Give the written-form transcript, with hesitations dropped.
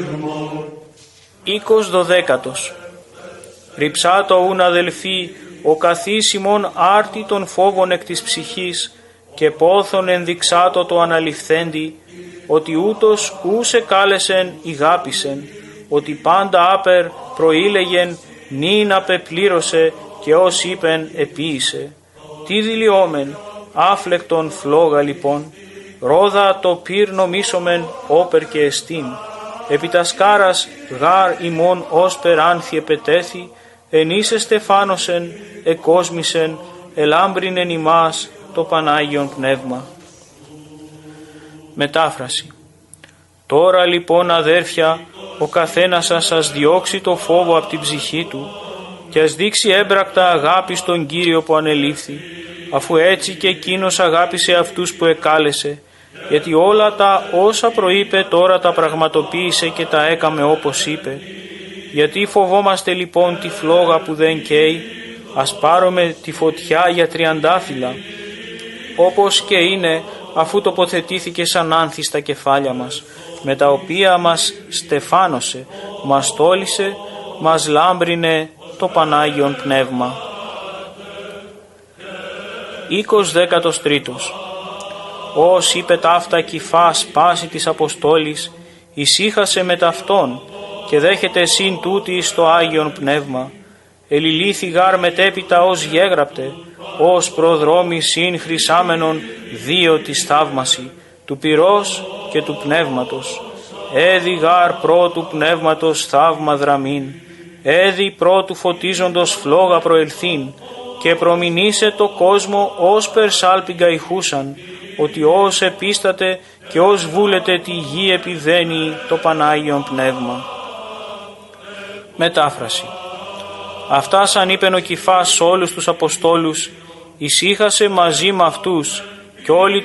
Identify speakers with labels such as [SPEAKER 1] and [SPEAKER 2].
[SPEAKER 1] Οίκος 12. Ριψάτο ούν αδελφοί, ο καθίσιμον άρτη των φόβων εκ της ψυχής και πόθον ενδειξάτο το αναληφθέντη, ότι ούτως ούσε κάλεσεν ηγάπησεν, ότι πάντα άπερ προήλεγεν νυν απεπλήρωσε και ως είπεν επίησε. Τι δηλιόμεν, άφλεκτον φλόγα λοιπόν, ρόδα το πυρ νομίσομεν όπερ και εστίν. Επί τα σκάρας γάρ ημών ως περάνθη επετέθη, εν είσαι στεφάνωσεν, εκόσμησεν, ελάμπρινεν ημάς το Πανάγιον Πνεύμα. Μετάφραση. Τώρα λοιπόν αδέρφια, ο καθένας σας διώξει το φόβο από την ψυχή του και ας δείξει έμπρακτα αγάπη στον Κύριο που ανελήφθη, αφού έτσι και εκείνος αγάπησε αυτούς που εκάλεσε, γιατί όλα τα όσα προείπε τώρα τα πραγματοποίησε και τα έκαμε όπως είπε. Γιατί φοβόμαστε λοιπόν τη φλόγα που δεν καίει, ας πάρουμε τη φωτιά για τριαντάφυλλα, όπως και είναι, αφού τοποθετήθηκε σαν άνθη στα κεφάλια μας, με τα οποία μας στεφάνωσε, μας τόλισε, μας λάμπρινε το Πανάγιον Πνεύμα. Οίκος 13. Ως είπε ταύτα κυφάς πάση της Αποστόλης, ησύχασε με ταυτόν και δέχεται συν τούτη στο Άγιον Πνεύμα. Ελιλήθη γάρ μετέπειτα ως γέγραπτε, ως προδρόμοι συν χρυσάμενον δύο της θαύμαση, του πυρός και του πνεύματος. Έδι γάρ πρώτου πνεύματος θαύμα δραμήν, έδι πρώτου φωτίζοντος φλόγα προελθήν, και προμηνήσε το κόσμο ως περσάλπιγγα ηχούσαν, ότι ως επίσταται και ως βούλεται τη γη επιδένει το Πανάγιον Πνεύμα. Μετάφραση. Αυτά σαν είπεν ο Κηφάς όλους τους Αποστόλους, ησύχασε μαζί με αυτούς και όλοι